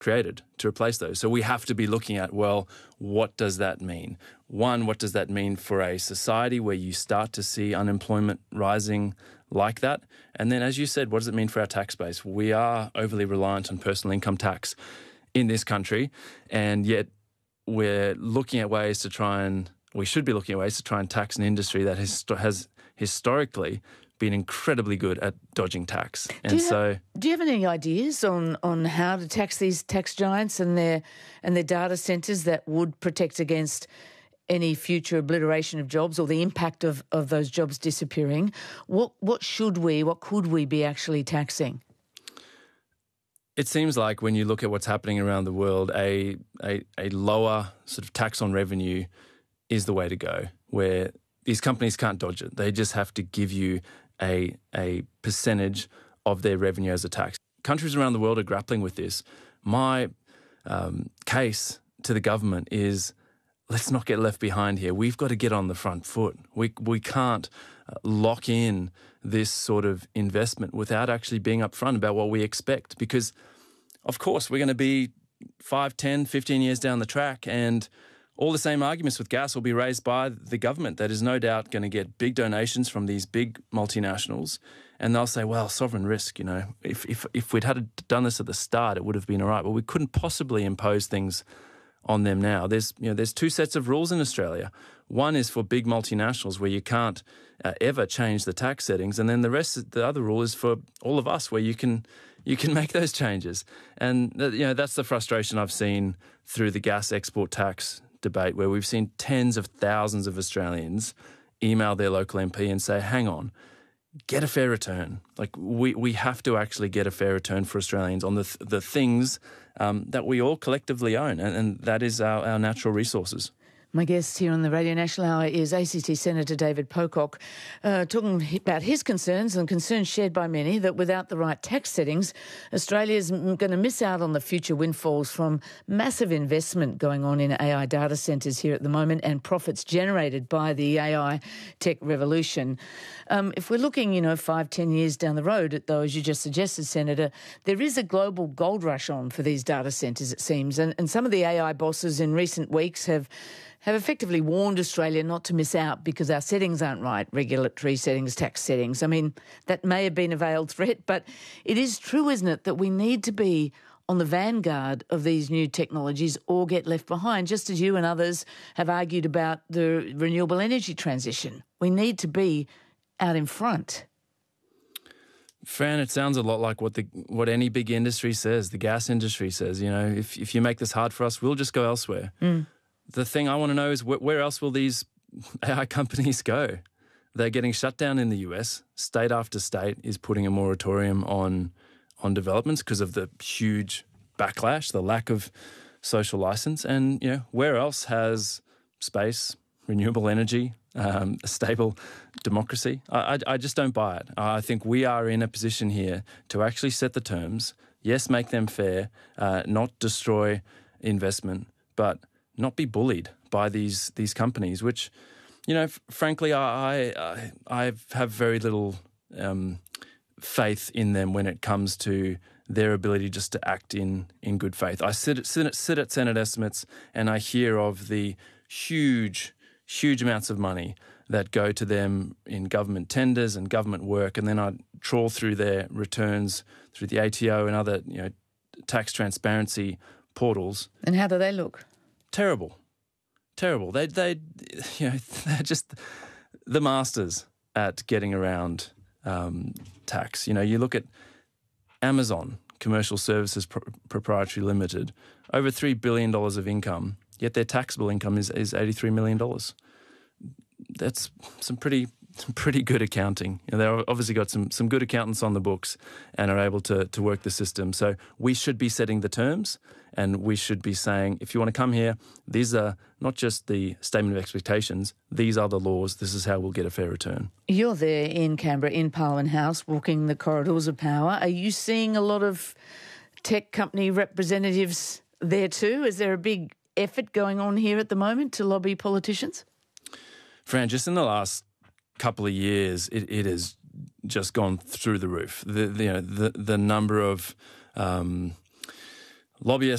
created to replace those. So we have to be looking at, well, what does that mean? One, what does that mean for a society where you start to see unemployment rising like that? And then, as you said, what does it mean for our tax base? We are overly reliant on personal income tax in this country, and yet we're looking at ways to try and, we should be looking at ways to try and tax an industry that has historically been incredibly good at dodging tax. Do you have any ideas on how to tax these tax giants and their data centres that would protect against any future obliteration of jobs or the impact of those jobs disappearing? What could we be actually taxing? It seems like when you look at what's happening around the world, a lower sort of tax on revenue is the way to go, where these companies can't dodge it. They just have to give you a percentage of their revenue as a tax. Countries around the world are grappling with this. My case to the government is, let's not get left behind here. We've got to get on the front foot. We can't lock in this sort of investment without actually being upfront about what we expect, because, of course, we're going to be 5, 10, 15 years down the track, and all the same arguments with gas will be raised by the government that is no doubt going to get big donations from these big multinationals, and they'll say, well, sovereign risk, if we'd had done this at the start, it would have been all right. But we couldn't possibly impose things on them now. There's two sets of rules in Australia. One is for big multinationals where you can't ever change the tax settings, and then the other rule is for all of us where you can make those changes. And that's the frustration I've seen through the gas export tax debate, where we've seen tens of thousands of Australians email their local MP and say, hang on, get a fair return. Like we have to actually get a fair return for Australians on the things that we all collectively own, and that is our natural resources. My guest here on the Radio National Hour is ACT Senator David Pocock, talking about his concerns and concerns shared by many that without the right tax settings, Australia is going to miss out on the future windfalls from massive investment going on in AI data centres here at the moment and profits generated by the AI tech revolution. If we're looking, 5, 10 years down the road, though, as you just suggested, Senator, there is a global gold rush on for these data centres, it seems, and some of the AI bosses in recent weeks have effectively warned Australia not to miss out because our settings aren't right, regulatory settings, tax settings. I mean, that may have been a veiled threat, but it is true, isn't it, that we need to be on the vanguard of these new technologies or get left behind, just as you and others have argued about the renewable energy transition. We need to be out in front. Fran, it sounds a lot like what any big industry says, the gas industry says. If you make this hard for us, we'll just go elsewhere. The thing I want to know is where else will these AI companies go? They're getting shut down in the US. State after state is putting a moratorium on developments because of the huge backlash, the lack of social license. And, where else has space, renewable energy, a stable democracy? I just don't buy it. I think we are in a position here to actually set the terms. Yes, make them fair, not destroy investment, but not be bullied by these companies, which, frankly, I have very little faith in them when it comes to their ability just to act in good faith. I sit at Senate estimates and I hear of the huge amounts of money that go to them in government tenders and government work, and then I trawl through their returns through the ATO and other tax transparency portals. And how do they look? Terrible. They're just the masters at getting around tax. You look at Amazon Commercial Services Proprietary Limited, over $3 billion of income, yet their taxable income is $83 million. That's some pretty good accounting. They've obviously got some good accountants on the books and are able to work the system. So we should be setting the terms, and we should be saying, if you want to come here, these are not just the statement of expectations, these are the laws, this is how we'll get a fair return. You're there in Canberra, in Parliament House, walking the corridors of power. Are you seeing a lot of tech company representatives there too? Is there a big effort going on here at the moment to lobby politicians? Fran, just in the last couple of years, it has just gone through the roof. The number of lobbyists